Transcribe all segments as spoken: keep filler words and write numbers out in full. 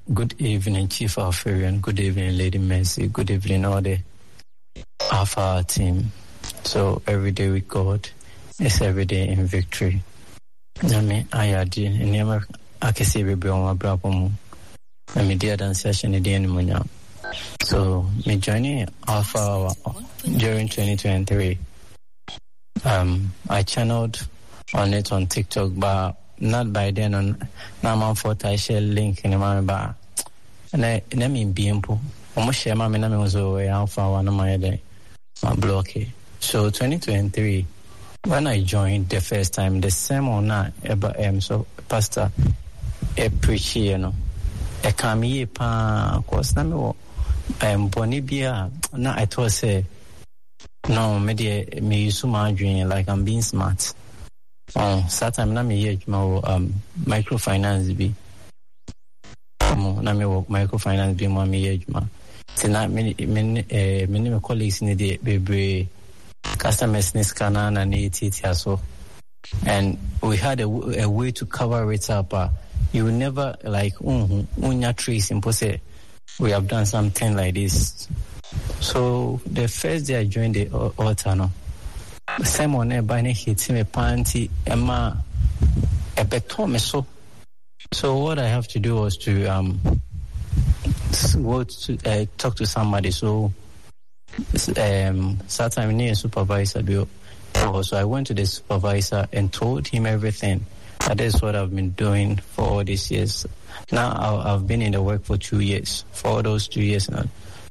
good evening, Chief Alfarian. Good evening, Lady Mercy. Good evening, all the Alpha team. So every day with God is every day in victory. Nami ayadi niyama akesi bebe on abrabomu. Nami dia dan session idi animunya. So me joining Alpha during twenty twenty-three. Um, I channeled on it on TikTok, but not by then on Naman Fort I share link in my bar. And I mean Biempo. Almost share my name was away Alpha one of my day. My blocky. So twenty twenty-three, when I joined the first time, the sermon na about um so pastor a preach, you know. A kami pa course na me wo um bonibia na I thought say no me de me use my dream like I'm being smart. Oh, that time na me here my um microfinance be. Um na me work microfinance be mo me here ma. Tina me me eh me me colleagues ni de bebre customers ni scanner na ni titi so. And we had a, a way to cover it up. Uh, you will never like um unya trace impose we have done something like this. So the first day I joined the altar no. Simon e ba ne hit me panty emma e beto me so. So what I have to do was to um go to uh, talk to somebody. So um sometime near supervisor do. So I went to the supervisor and told him everything. That is what I've been doing for all these years. Now I've been in the work for two years. For all those two years now,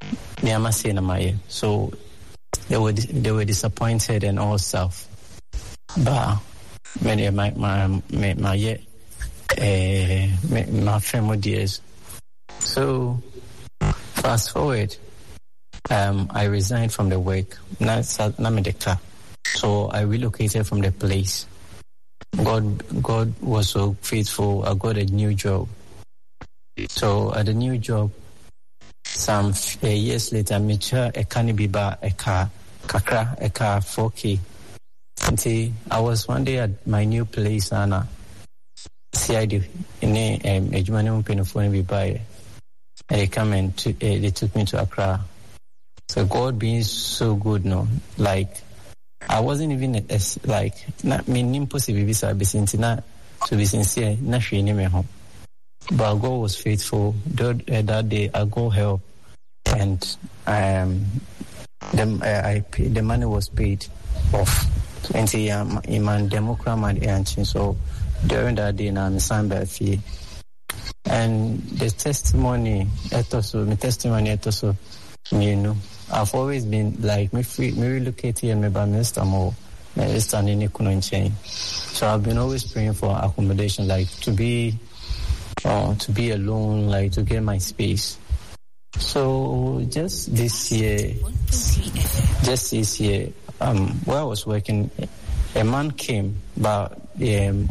so they were they were disappointed and all stuff. But many of my my my my uh, my family years. So fast forward, um, I resigned from the work. Now so I relocated from the place. God, God was so faithful. I got a new job. So at the new job, some uh, years later, I met a canibiba, a car, kakra, a car, four K. See, I was one day at my new place, and uh, see, I did in a Ejumanium Penofone be by. And they come and to, uh, they took me to Accra. So God being so good, no, like. I wasn't even as like not mean impossible visa be not to be sincere not she me home. But God was faithful. That, uh, that day I go help and um the uh, I pay, the money was paid off. Twenty um in my Democrat and so during that day now I'm signed by a fee. And the testimony etoso my testimony etoso you know. I've always been like me free me relocate here me by Mister Mo Mister Nini Kunonchen. So I've been always praying for accommodation, like to be uh, to be alone, like to get my space. So just this year just this year, um where I was working, a man came but um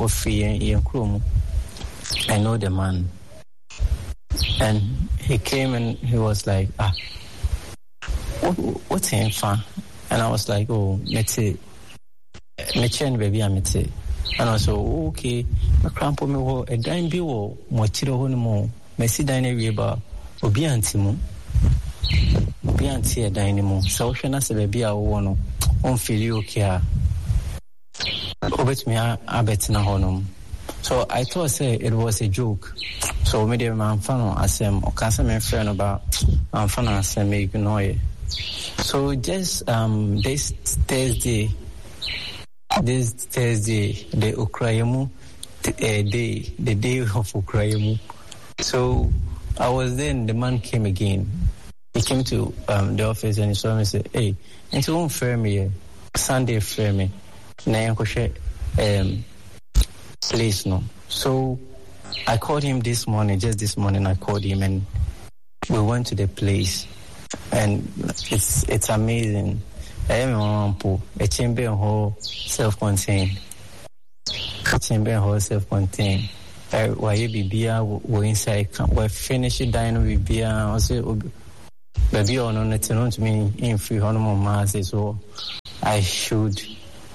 I know the man. And he came and he was like, ah What, what's him fun? And I was like, oh, let's say, me chen baby, I'm it. And I was so okay. My crampo me wo a dime be wo mochiro ho no me si dine riba obi antimu obi anti e dine mu so hwe na se baby a wo no on feel okay a obet me abet na ho no. So I thought say it was a joke. So me dey man fan asem o kan se me friend about man fan asem me ignore it. So just um this Thursday, this Thursday, the Ukraimu uh, day, the day of Ukraimu. So I was then, the man came again. He came to um, the office and he saw me and said, hey, into one fair me, Sunday fair me, na um place no. So I called him this morning, just this morning I called him and we went to the place. And it's it's amazing. I am on a chamber hall self-contained. A chamber hall self-contained. Why you be beer we inside we finish dining with beer also baby on on it to me in free honeymoon mass so I should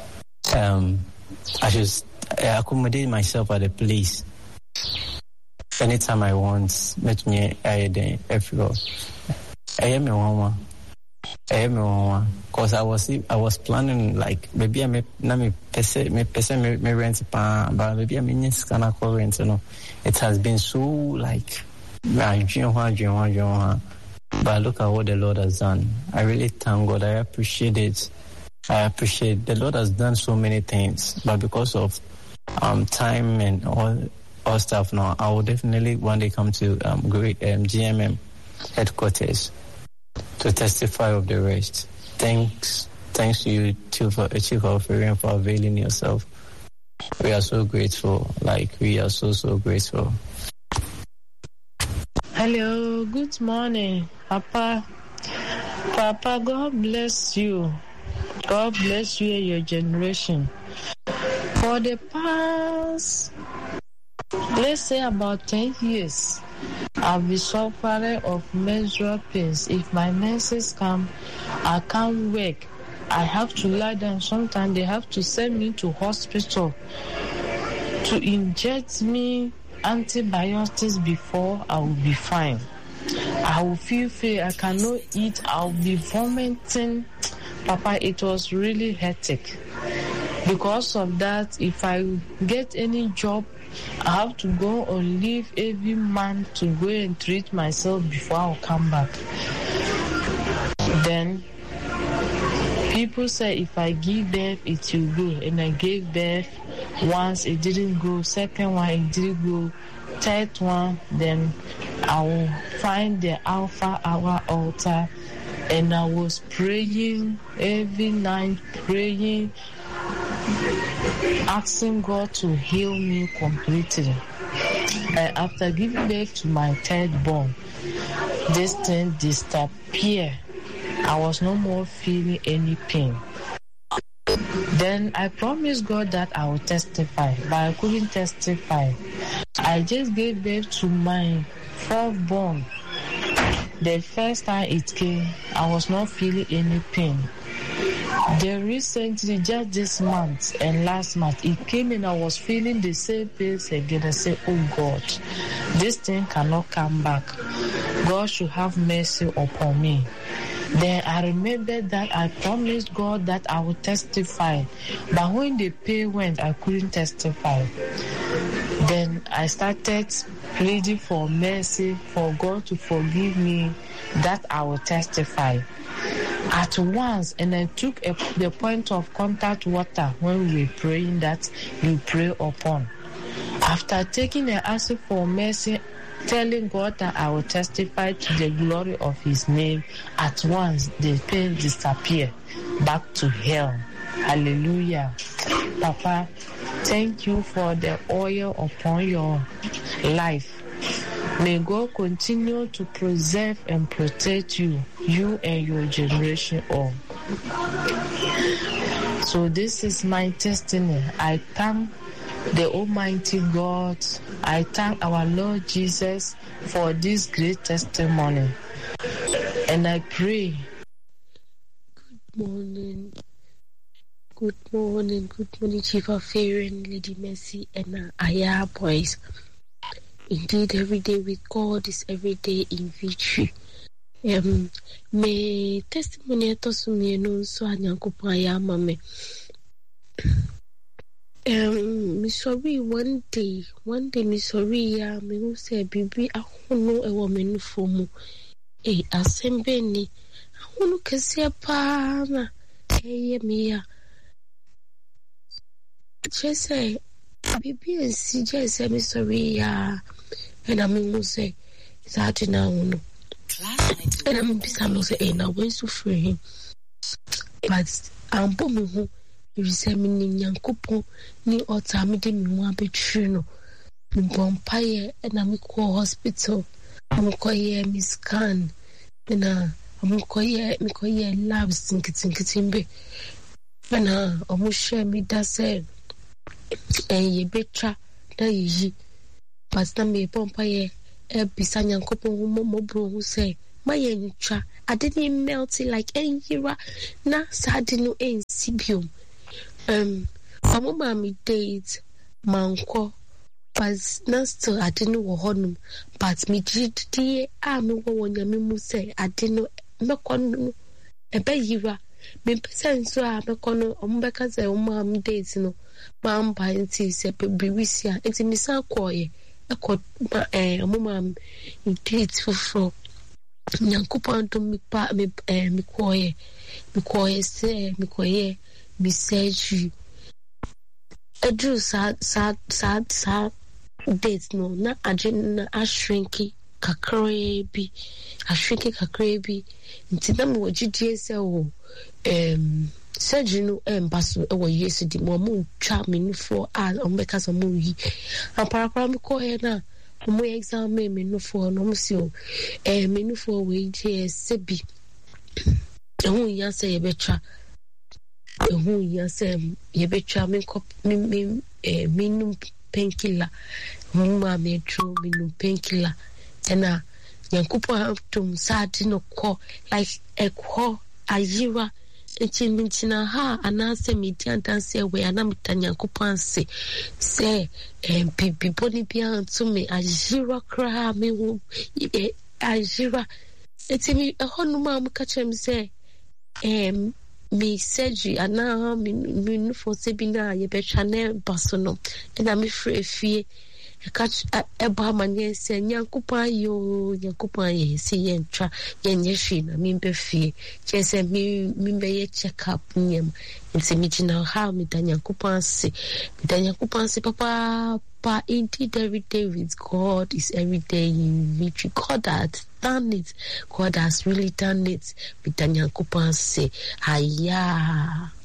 um I should accommodate myself at the place. anytime I want, let me I then everywhere. I am a woman. I am a woman. Cause I was I was planning like maybe I may na me pese me pese me me rent pa, but maybe I mean scanner rent. You know, it has been so like I dream one dream one dream one. But look at what the Lord has done. I really thank God. I appreciate it. I appreciate the Lord has done so many things, but because of um time and all all stuff now, I will definitely one day come to um great um, G M M headquarters to testify of the rest. Thanks, thanks to you, Chief Chief Alfarian, for availing yourself. We are so grateful. Like we are so so grateful. Hello, good morning, Papa. Papa, God bless you. God bless you and your generation. For the past, let's say about ten years, I've been suffering of menstrual pains. If my menses come, I can't work. I have to lie down. Sometimes they have to send me to hospital to inject me antibiotics before I will be fine. I will feel free. I cannot eat. I'll be vomiting. Papa, it was really hectic. Because of that, if I get any job, I have to go on leave every month to go and treat myself before I'll come back. Then, people say if I give birth, it will go. And I gave birth once, it didn't go. Second one, it didn't go. Third one, then I will find the Alpha Hour altar. And I was praying every night, praying, asking God to heal me completely. And after giving birth to my third born, this thing disappeared. I was no more feeling any pain. Then I promised God that I would testify, but I couldn't testify. I just gave birth to my fourth born. The first time it came, I was not feeling any pain. Then recently, just this month and last month, it came and I was feeling the same pain again. I said, oh God, this thing cannot come back. God should have mercy upon me. Then I remembered that I promised God that I would testify. But when the pain went, I couldn't testify. Then I started pleading for mercy, for God to forgive me, that I will testify. At once, and I took a, the point of contact water when we were praying that you pray upon. After taking and asking for mercy, telling God that I will testify to the glory of His name, at once the pain disappeared back to hell. Hallelujah. Papa, thank you for the oil upon your life. May God continue to preserve and protect you, you and your generation all. So this is my testimony. I thank the Almighty God. I thank our Lord Jesus for this great testimony. And I pray. Good morning. Good morning. Good morning, Chief Alfarian, Lady Mercy, and Aya boys. Indeed, every day with God is every day in victory. Um, may testimony to me no so anyankopa ya mame. Um, me sorry one day, one day me sorry ya me who say bibi ahono ewo me no fomu. Eh, asembe ni ahono kese pa na eye me ya. Just say bibi ensi just say me sorry ya. And I mean, say, it's hard to know. And I mean, I'm say, eh, now when so free. But I'm booming who you say, me, young couple, ni or time, me, one be true. Me, bompire, and I'm call hospital. I'm call ye, Miss Khan. And I'm call ye, me, call ye, labs, think it's in Kitimbe. And uh, almost share me that said, and ye betra, that ye. Pastor me pompa ye e bisa nyankopon mo mo bro who say my entra I didn't melt it like any hira na sadino en sibium um amo mami date manko but not still I didn't know honum, but me did dear army one yamimu say I didn't know me con a bayira. Me percent so I me con umbecas a umam days no, mam by and see separate bewisia, it's in Miss Alcoy, a cot a mum in dates for fro. Nyankopon to me pa me eh me koye me koye say me koye me say you Edru sad sad sad sad dates no na agena a shrinky kakre bi a shrinky kakre bi nti na mo gidie se o em surgery no embasso e wo yesidi mo mo twa me no for a o meka so mo yi aparapara me koye na mo exam me me no for no musio eh me no for we je sebi ehun ya se ye betwa ehun ya se ye betwa me ko me me eh me no painkiller mo ma me tro me no painkiller ena yankupo tum sadi no ko like e ko ayiwa Echi mintina ha anase midian dance we anamita nyankopon se se em bibi boni bia ntumi ajira kra me hu ajira eti mi ehonu ma am kachem se em mi surgery ana mi mi for se bina ye be chane basono na mi free fie catch eba manye se nyankopon yo nyankopon ye se ye ntwa ye nyeshi na mi be fie che se mi mi be ye check up nyem nti mi gina ha mi da nyankopon se mi da nyankopon se papa pa indeed every day with God is every day in victory. God has done it. God has really done it. Mi da nyankopon se aya